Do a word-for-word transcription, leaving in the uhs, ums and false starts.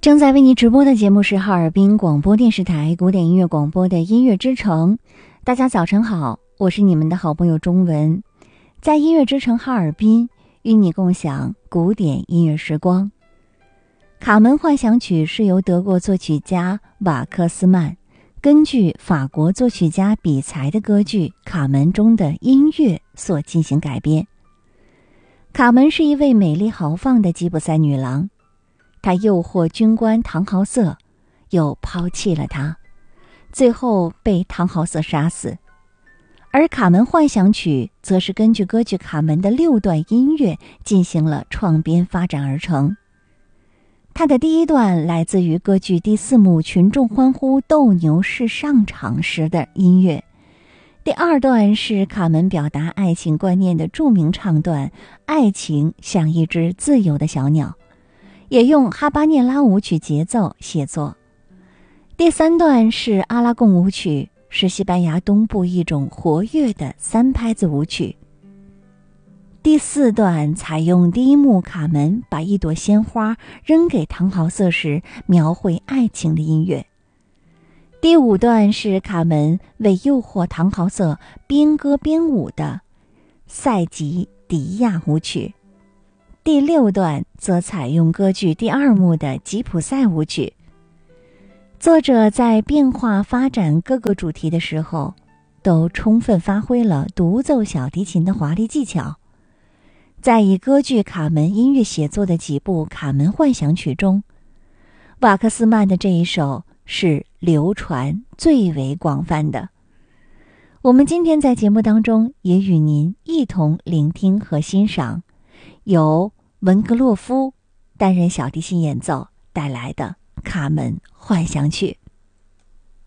正在为你直播的节目是哈尔滨广播电视台古典音乐广播的音乐之城。大家早晨好，我是你们的好朋友钟文，在音乐之城哈尔滨与你共享古典音乐时光。卡门幻想曲是由德国作曲家瓦克斯曼根据法国作曲家比才的歌剧《卡门》中的音乐所进行改编。卡门是一位美丽豪放的吉普赛女郎，她诱惑军官唐豪瑟，又抛弃了他，最后被唐豪瑟杀死。而卡门幻想曲则是根据歌剧《卡门》的六段音乐进行了创编发展而成。它的第一段来自于歌剧第四幕群众欢呼斗牛士上场时的音乐，第二段是卡门表达爱情观念的著名唱段《爱情像一只自由的小鸟》，也用哈巴涅拉舞曲节奏写作。第三段是阿拉贡舞曲，是西班牙东部一种活跃的三拍子舞曲。第四段采用第一幕卡门把一朵鲜花扔给唐豪瑟时描绘爱情的音乐。第五段是卡门为诱惑唐豪瑟边歌边舞的塞吉迪亚舞曲。第六段则采用歌剧第二幕的吉普赛舞曲。作者在变化发展各个主题的时候，都充分发挥了独奏小提琴的华丽技巧。在以歌剧《卡门》音乐写作的几部卡门幻想曲中，瓦克斯曼的这一首是流传最为广泛的。我们今天在节目当中也与您一同聆听和欣赏由文格洛夫担任小提琴演奏带来的《卡门幻想曲》。